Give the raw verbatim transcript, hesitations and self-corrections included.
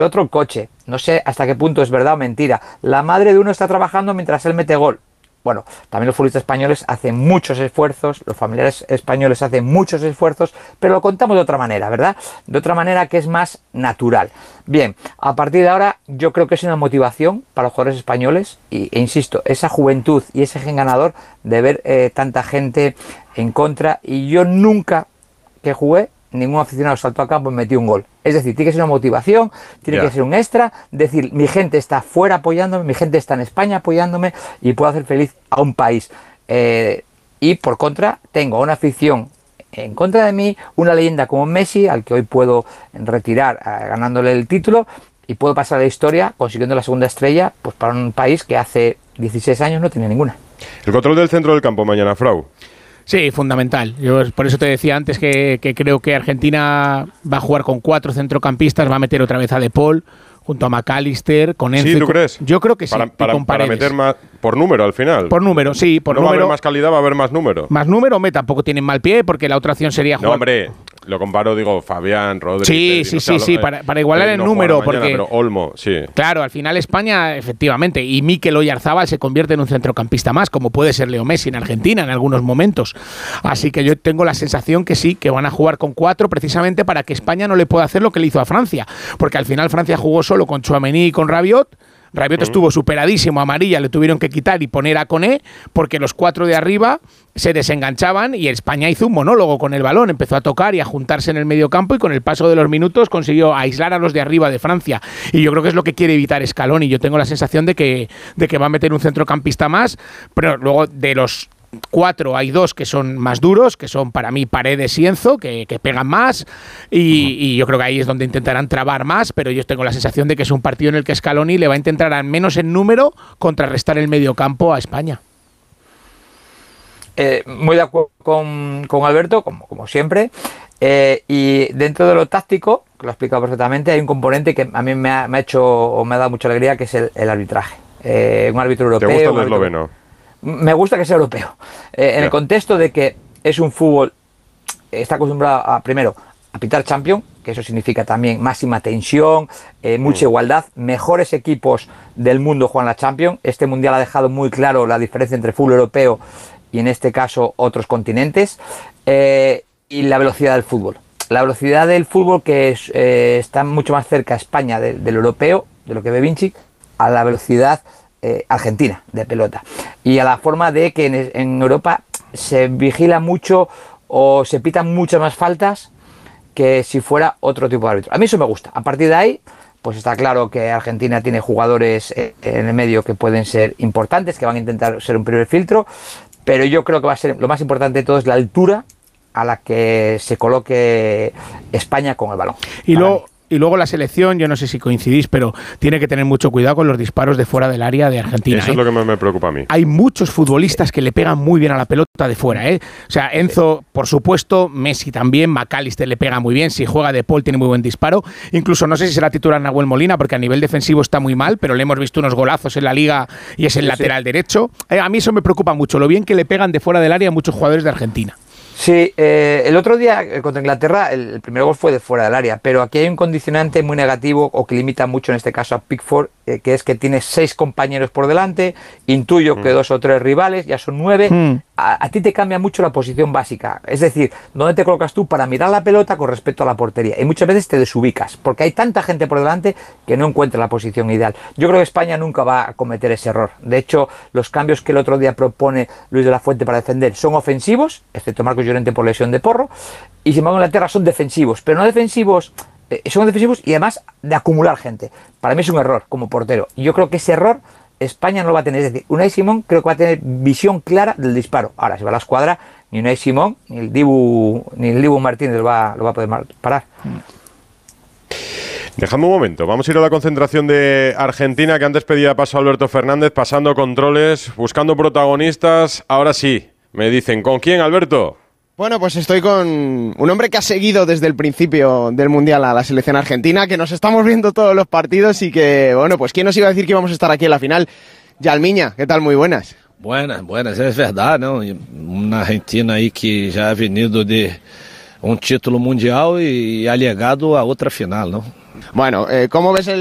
otro el coche. No sé hasta qué punto es verdad o mentira. La madre de uno está trabajando mientras él mete gol. Bueno, también los futbolistas españoles hacen muchos esfuerzos, los familiares españoles hacen muchos esfuerzos, pero lo contamos de otra manera, ¿verdad? De otra manera que es más natural. Bien, a partir de ahora yo creo que es una motivación para los jugadores españoles y, e insisto, esa juventud y ese gen ganador de ver eh, tanta gente en contra, y yo nunca que jugué, ningún aficionado saltó a campo y metió un gol. Es decir, tiene que ser una motivación, tiene yeah. que ser un extra, decir, mi gente está fuera apoyándome, mi gente está en España apoyándome y puedo hacer feliz a un país. Eh, y por contra, tengo una afición en contra de mí, una leyenda como Messi, al que hoy puedo retirar eh, ganándole el título, y puedo pasar a la historia consiguiendo la segunda estrella, pues para un país que hace dieciséis años no tenía ninguna. El control del centro del campo mañana, Frau. Sí, fundamental. Yo por eso te decía antes que, que creo que Argentina va a jugar con cuatro centrocampistas, va a meter otra vez a De Paul junto a McAllister, con Enzo. ¿Sí, tú crees? Yo creo que sí. Para, para, con para meter más por número al final. Por número, sí, por no número. Va a haber más calidad, va a haber más número. Más número, hombre, tampoco tienen mal pie, porque la otra opción sería jugar. No, hombre, lo comparo, digo, Fabián, Rodri. Sí, sí, sí, sí, para, para igualar el no número. Mañana, porque, pero Olmo, sí. Claro, al final España, efectivamente, y Mikel Oyarzabal se convierte en un centrocampista más, como puede ser Leo Messi en Argentina en algunos momentos. Así que yo tengo la sensación que sí, que van a jugar con cuatro, precisamente para que España no le pueda hacer lo que le hizo a Francia. Porque al final Francia jugó solo con Tchouaméni y con Rabiot. Rabiot uh-huh. estuvo superadísimo, amarilla, le tuvieron que quitar y poner a Koné, porque los cuatro de arriba se desenganchaban y España hizo un monólogo con el balón, empezó a tocar y a juntarse en el medio campo, y con el paso de los minutos consiguió aislar a los de arriba de Francia, y yo creo que es lo que quiere evitar Scaloni. Yo tengo la sensación de que, de que va a meter un centrocampista más, pero luego de los cuatro hay dos que son más duros, que son para mí Paredes y Enzo, que, que pegan más, y, y yo creo que ahí es donde intentarán trabar más, pero yo tengo la sensación de que es un partido en el que Scaloni le va a intentar, al menos en número, contrarrestar el medio campo a España. Eh, muy de acuerdo con, con Alberto, como, como siempre, eh, y dentro de lo táctico, que lo he explicado perfectamente, hay un componente que a mí me ha, me ha hecho o me ha dado mucha alegría, que es el, el arbitraje. Eh, un árbitro europeo. ¿Te gusta el esloveno? Me gusta que sea europeo, eh, en yeah. el contexto de que es un fútbol, está acostumbrado a, primero, a pitar Champions, que eso significa también máxima tensión, eh, mucha mm. igualdad, mejores equipos del mundo juegan la Champions. Este mundial ha dejado muy claro la diferencia entre fútbol europeo y en este caso otros continentes, eh, y la velocidad del fútbol. La velocidad del fútbol que es, eh, está mucho más cerca a España de, del europeo, de lo que ve Vinci, a la velocidad Eh, argentina de pelota, y a la forma de que en, en Europa se vigila mucho o se pitan muchas más faltas que si fuera otro tipo de árbitro. A mí eso me gusta. A partir de ahí, pues está claro que Argentina tiene jugadores eh, en el medio que pueden ser importantes, que van a intentar ser un primer filtro, pero yo creo que va a ser lo más importante de todo es la altura a la que se coloque España con el balón. Y luego Y luego la selección, yo no sé si coincidís, pero tiene que tener mucho cuidado con los disparos de fuera del área de Argentina. Eso ¿eh? es lo que me, me preocupa a mí. Hay muchos futbolistas que le pegan muy bien a la pelota de fuera, ¿eh? O sea, Enzo, por supuesto, Messi también, McAllister le pega muy bien, si juega De Paul tiene muy buen disparo. Incluso no sé si será titular Nahuel Molina, porque a nivel defensivo está muy mal, pero le hemos visto unos golazos en la Liga y es el sí, lateral sí. derecho. Eh, a mí eso me preocupa mucho, lo bien que le pegan de fuera del área a muchos jugadores de Argentina. Sí, eh, el otro día contra Inglaterra el, el primer gol fue de fuera del área, pero aquí hay un condicionante muy negativo o que limita mucho en este caso a Pickford, eh, que es que tiene seis compañeros por delante, intuyo mm. que dos o tres rivales, ya son nueve, mm. a, a ti te cambia mucho la posición básica, es decir, dónde te colocas tú para mirar la pelota con respecto a la portería, y muchas veces te desubicas, porque hay tanta gente por delante que no encuentra la posición ideal. Yo creo que España nunca va a cometer ese error. De hecho, los cambios que el otro día propone Luis de la Fuente para defender son ofensivos, excepto Marcos Llorente por lesión de Porro, y sin embargo en Inglaterra son defensivos, pero no defensivos, eh, son defensivos y además de acumular gente. Para mí es un error como portero, y yo creo que ese error España no lo va a tener. Es decir, Unai Simón creo que va a tener visión clara del disparo. Ahora, si va a la escuadra, ni Unai Simón, ni el Dibu, ni el Dibu Martínez lo va, lo va a poder parar. Dejadme un momento, vamos a ir a la concentración de Argentina, que antes pedía paso a Alberto Fernández, pasando controles, buscando protagonistas. Ahora sí, me dicen, ¿con quién, Alberto? Bueno, pues estoy con un hombre que ha seguido desde el principio del Mundial a la selección argentina, que nos estamos viendo todos los partidos y que, bueno, pues ¿quién nos iba a decir que íbamos a estar aquí en la final? Yalmiña, ¿qué tal? Muy buenas. Buenas, buenas, es verdad, ¿no? Una Argentina ahí que ya ha venido de un título mundial y ha llegado a otra final, ¿no? Bueno, eh, ¿cómo ves el